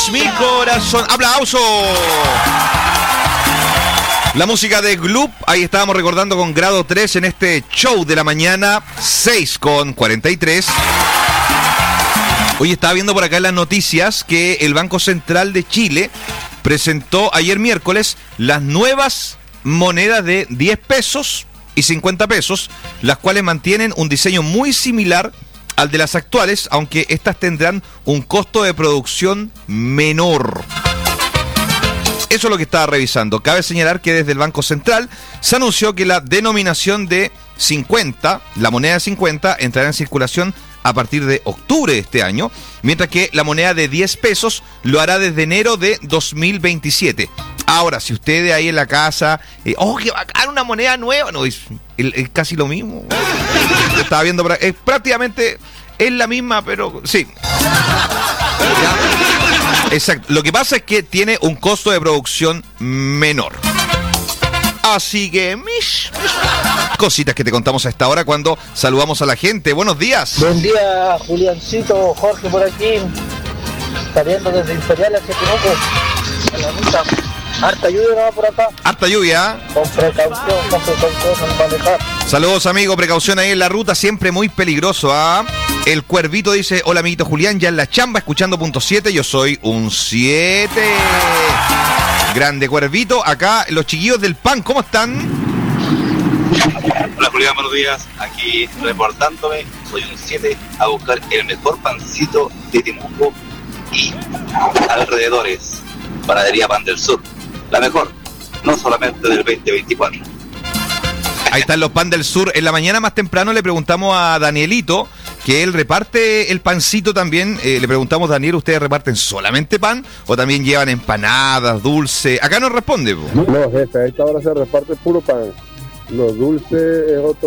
es mi corazón. ¡Aplauso! La música de Gloop, ahí estábamos recordando con grado 3 en este show de la mañana, 6:43. Hoy estaba viendo por acá en las noticias que el Banco Central de Chile presentó ayer miércoles las nuevas monedas de 10 pesos y 50 pesos, las cuales mantienen un diseño muy similar al de las actuales, aunque estas tendrán un costo de producción menor. Eso es lo que estaba revisando. Cabe señalar que desde el Banco Central se anunció que la denominación de 50, la moneda de 50, entrará en circulación a partir de octubre de este año, mientras que la moneda de 10 pesos lo hará desde enero de 2027. Ahora, si usted ahí en la casa, ¡qué bacán, una moneda nueva! No, es casi lo mismo. Estaba viendo, prácticamente es la misma, pero sí. Exacto. Lo que pasa es que tiene un costo de producción menor. Así que, mis cositas que te contamos a esta hora cuando saludamos a la gente. Buenos días. Buen día, Juliancito, Jorge por aquí, saliendo desde Imperial hacia Temuco, en la ruta. Harta lluvia no va por acá. Harta lluvia. Con precaución al manejar. Saludos, amigo, precaución ahí en la ruta, siempre muy peligroso, ¿ah? El Cuervito dice, hola, amiguito Julián, ya en la chamba, escuchando punto 7, yo soy un 7. Grande Cuervito, acá los chiquillos del PAN, ¿cómo están? Hola Julián, buenos días, aquí reportándome, soy un 7 a buscar el mejor pancito de Temuco y alrededores, Panadería Pan del Sur, la mejor, no solamente del 2024. Ahí están los Pan del Sur. En la mañana más temprano le preguntamos a Danielito, que él reparte el pancito también. Le preguntamos, Daniel, ¿ustedes reparten solamente pan o también llevan empanadas, dulce? Acá nos responde. No, jefe, a esta hora se reparte puro pan. Los dulces es otro